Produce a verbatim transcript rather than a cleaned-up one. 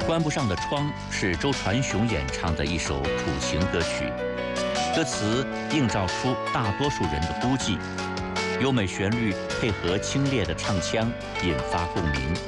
关不上的窗是周传雄演唱的一首苦情歌曲，歌词映照出大多数人的孤寂，优美旋律配合清冽的唱腔，引发共鸣。